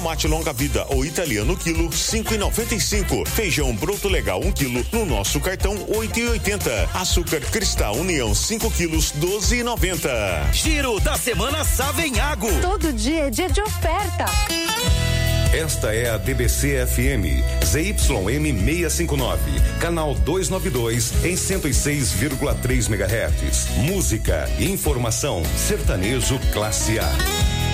Tomate longa vida ou italiano quilo 5,95. Feijão broto legal 1 quilo no nosso cartão 8,80. Açúcar cristal União 5 quilos 12,90. Giro da semana Savenhago. Todo dia é dia de oferta. Esta é a DBC FM, ZYM 659, canal 292 em 106,3 MHz. Música e informação, sertanejo classe A.